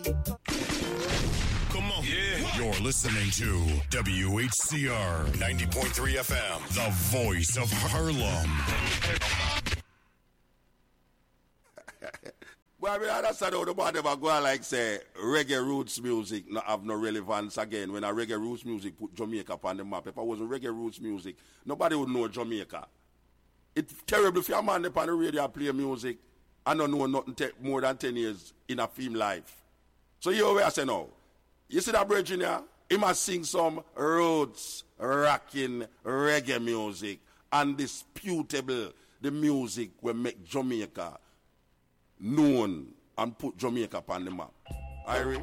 Come on. Yeah. You're listening to WHCR 90.3 FM, the voice of Harlem. Well, I mean, I understand how the man never go like say reggae roots music not have no relevance again. When a reggae roots music put Jamaica on the map. If I wasn't reggae roots music, nobody would know Jamaica. It's terrible if your man up on the radio play music and don't know nothing more than 10 years in a film life. So you where I say now, you see that Virginia? He must sing some roots, rocking reggae music, undisputable the music will make Jamaica known and put Jamaica on the map. Irie?